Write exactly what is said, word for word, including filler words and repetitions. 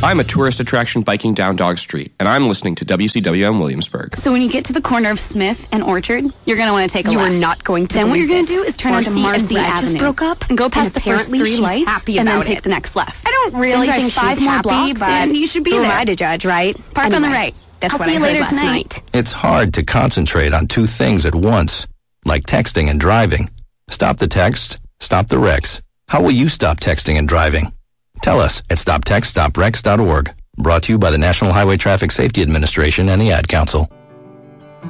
I'm a tourist attraction biking down Dog Street, and I'm listening to W C W M Williamsburg. So when you get to the corner of Smith and Orchard, you're going to want to take a you left. You are not going to Then what you're going to do is turn onto Marcy Marcy and Brad Avenue. just broke up, and go past and the first three she's lights, happy and about then take it. the next left. I don't really then think drive five she's more happy, blocks, but and you should be who there. am I to judge, right? Park anyway, on the right. That's I'll what see I you heard later last tonight. night. It's hard to concentrate on two things at once, like texting and driving. Stop the text, stop the wrecks. How will you stop texting and driving? Tell us at stop text stop wrecks dot org. Brought to you by the National Highway Traffic Safety Administration and the Ad Council.